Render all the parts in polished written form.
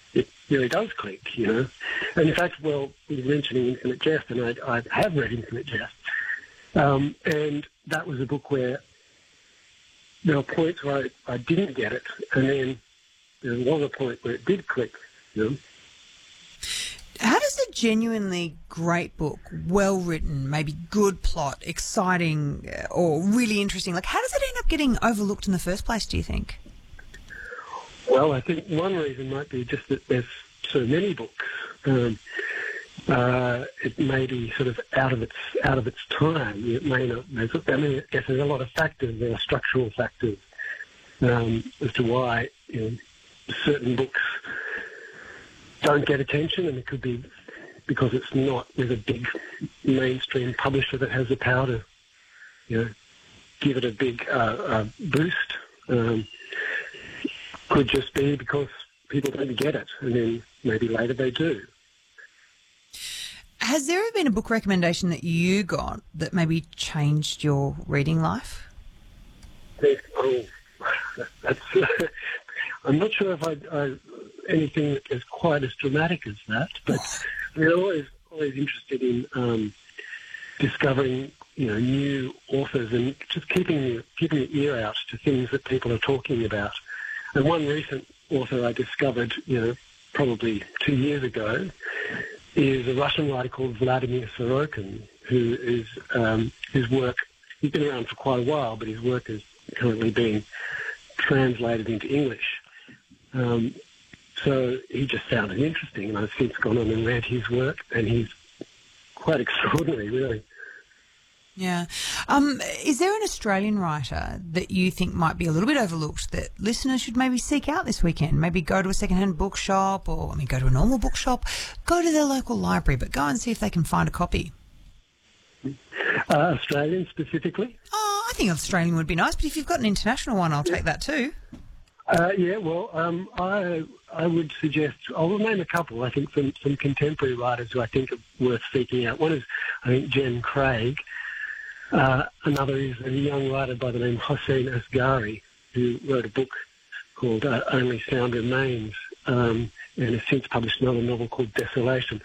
it really does click, you know. And in fact, well, we were mentioning Infinite Jest, and I have read Infinite Jest. And that was a book where there were points where I didn't get it, and then there was a point where it did click, you know. How does a genuinely great book, well written, maybe good plot, exciting or really interesting, like how does it end up getting overlooked in the first place, do you think? Well, I think one reason might be just that there's so many books. It may be sort of out of its time. It may not. I guess there's a lot of factors. There are structural factors as to why certain books don't get attention, and it could be because it's not with a big mainstream publisher that has the power to, give it a big boost. Could just be because people don't get it, and then maybe later they do. Has there ever been a book recommendation that you got that maybe changed your reading life? I'm not sure if I anything as quite as dramatic as that, but we're always interested in discovering new authors and just keeping your ear out to things that people are talking about. And one recent author I discovered, probably 2 years ago, is a Russian writer called Vladimir Sorokin, who is his work. He's been around for quite a while, but his work is currently being translated into English. So he just sounded interesting, and I've since gone on and read his work, and he's quite extraordinary, really. Yeah. Is there an Australian writer that you think might be a little bit overlooked that listeners should maybe seek out this weekend? Maybe go to a secondhand bookshop or, go to a normal bookshop, go to their local library, but go and see if they can find a copy. Australian specifically? Oh, I think Australian would be nice, but if you've got an international one, I'll take that too. I would suggest, I will name a couple, I think, some contemporary writers who I think are worth seeking out. One is, I think, Jen Craig. Another is a young writer by the name Hossein Asghari, who wrote a book called Only Sound Remains, and has since published another novel called Desolation.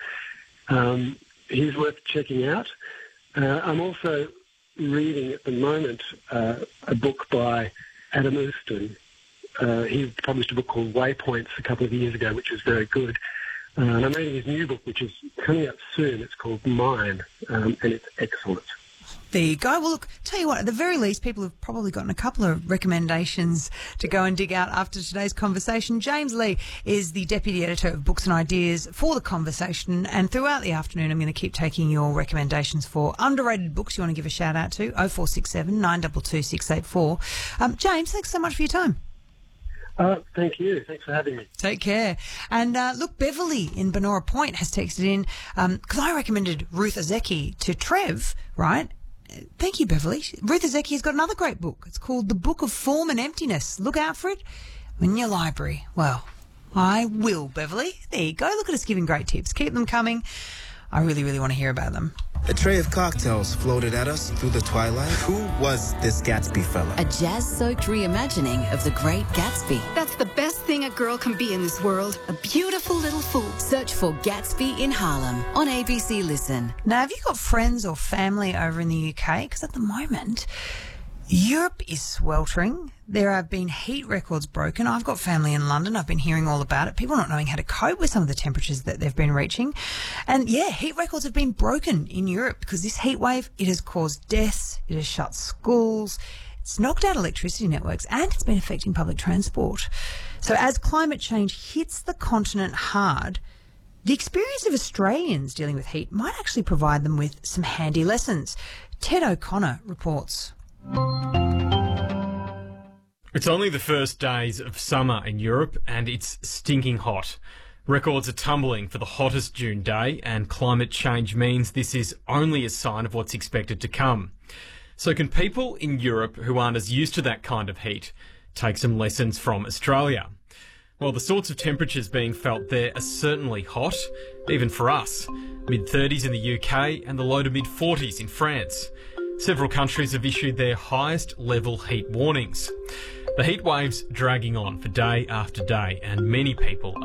He's worth checking out. I'm also reading at the moment a book by Adam Euston. He published a book called Waypoints a couple of years ago, which was very good. And I'm reading his new book, which is coming out soon. It's called Mine, and it's excellent. There you go. Well, look, tell you what, at the very least, people have probably gotten a couple of recommendations to go and dig out after today's conversation. James Lee is the Deputy Editor of Books and Ideas for The Conversation, and throughout the afternoon I'm going to keep taking your recommendations for underrated books you want to give a shout out to, 0467 922 684. James, thanks so much for your time. Thank you. Thanks for having me. Take care. And look, Beverly in Benora Point has texted in, because I recommended Ruth Ozeki to Trev, right? Thank you, Beverly. Ruth Ozeki has got another great book. It's called The Book of Form and Emptiness. Look out for it in your library. Well, I will, Beverly. There you go. Look at us giving great tips. Keep them coming. I really, really want to hear about them. A tray of cocktails floated at us through the twilight. Who was this Gatsby fella? A jazz-soaked reimagining of The Great Gatsby. That's the best thing a girl can be in this world. A beautiful little fool. Search for Gatsby in Harlem on ABC Listen. Now, have you got friends or family over in the UK? Because at the moment, Europe is sweltering. There have been heat records broken. I've got family in London. I've been hearing all about it. People not knowing how to cope with some of the temperatures that they've been reaching. And yeah, heat records have been broken in Europe because this heat wave, it has caused deaths. It has shut schools. It's knocked out electricity networks and it's been affecting public transport. So as climate change hits the continent hard, the experience of Australians dealing with heat might actually provide them with some handy lessons. Ted O'Connor reports. It's only the first days of summer in Europe and it's stinking hot. Records are tumbling for the hottest June day and climate change means this is only a sign of what's expected to come. So can people in Europe who aren't as used to that kind of heat take some lessons from Australia? Well, the sorts of temperatures being felt there are certainly hot, even for us. Mid-30s in the UK and the low to mid-40s in France. Several countries have issued their highest level heat warnings. The heat wave's dragging on for day after day and many people